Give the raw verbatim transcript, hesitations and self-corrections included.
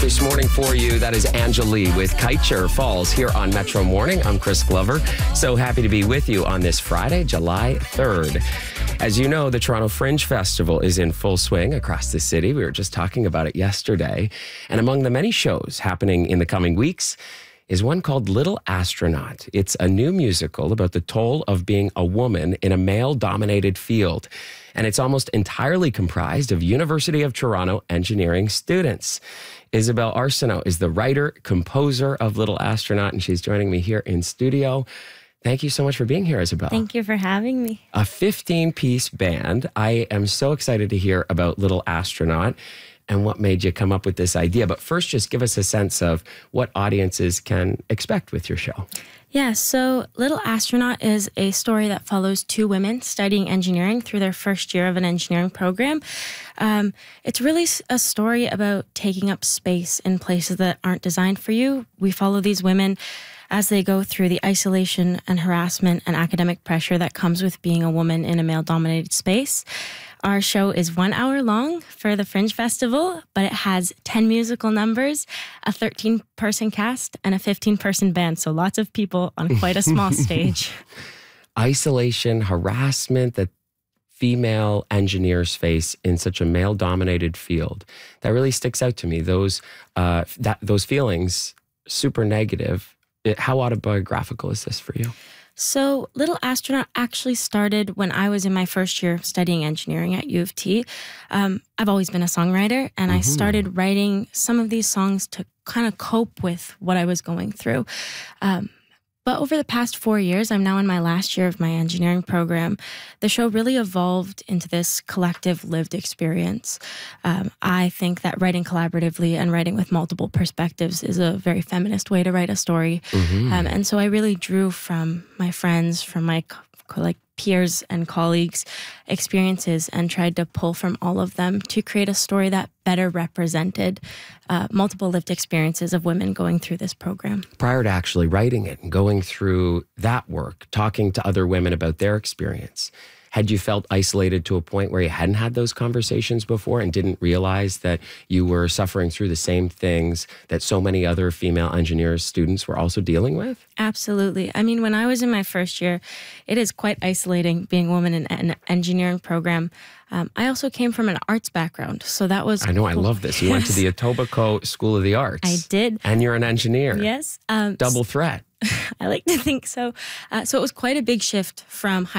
this morning for you. That is Angelie with Kiteshare Falls here on Metro Morning. I'm Chris Glover. So happy to be with you on this Friday, July third. As you know, the Toronto Fringe Festival is in full swing across the city. We were just talking about it yesterday. And among the many shows happening in the coming weeks is one called Little Astronaut. It's a new musical about the toll of being a woman in a male-dominated field. And it's almost entirely comprised of University of Toronto engineering students. Isabelle Arsenault is the writer, composer of Little Astronaut, and she's joining me here in studio. Thank you so much for being here, Isabelle. Thank you for having me. A fifteen-piece band. I am so excited to hear about Little Astronaut and what made you come up with this idea. But first, just give us a sense of what audiences can expect with your show. Yeah, so Little Astronaut is a story that follows two women studying engineering through their first year of an engineering program. Um, it's really a story about taking up space in places that aren't designed for you. We follow these women as they go through the isolation and harassment and academic pressure that comes with being a woman in a male-dominated space. Our show is one hour long for the Fringe Festival, but it has ten musical numbers, a thirteen-person cast, and a fifteen-person band, so lots of people on quite a small stage. Isolation, harassment that female engineers face in such a male-dominated field, that really sticks out to me. Those, uh, that, those feelings, super negative. It, how autobiographical is this for you? So Little Astronaut actually started when I was in my first year studying engineering at U of T. Um, I've always been a songwriter, and mm-hmm. I started writing some of these songs to kind of cope with what I was going through. Um, but over the past four years, I'm now in my last year of my engineering program. The show really evolved into this collective lived experience. Um, I think that writing collaboratively and writing with multiple perspectives is a very feminist way to write a story. Mm-hmm. Um, and so I really drew from my friends, from my like peers and colleagues' experiences, and tried to pull from all of them to create a story that better represented uh, multiple lived experiences of women going through this program. Prior to actually writing it and going through that work, talking to other women about their experience, had you felt isolated to a point where you hadn't had those conversations before and didn't realize that you were suffering through the same things that so many other female engineers students were also dealing with? Absolutely. I mean, when I was in my first year, it is quite isolating being a woman in an engineering program. Um, I also came from an arts background, so that was I know, cool. I love this. You yes. went to the Etobicoke School of the Arts. I did. And you're an engineer. Yes. Um, Double threat. I like to think so. Uh, so it was quite a big shift from high